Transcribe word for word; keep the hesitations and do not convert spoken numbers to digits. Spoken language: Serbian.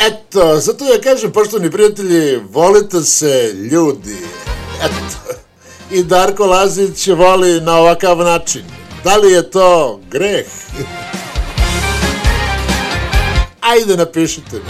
Eto, zato ja kažem, poštovani prijatelji, volite se ljudi. Eto. I Darko Lazić voli na ovakav način. Da li je to greh? Ajde, napišite mi.